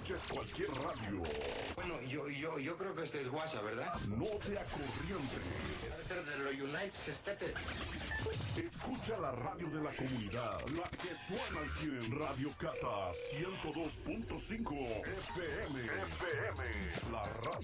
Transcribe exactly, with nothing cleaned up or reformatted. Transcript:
escuches cualquier radio. Bueno, yo, yo, yo creo que este es WhatsApp, ¿verdad? No te acorrientes. Debe ser de los United States. Escucha la radio de la comunidad, la que suena al cien. Radio Cata ciento dos punto cinco F M. F M. La radio.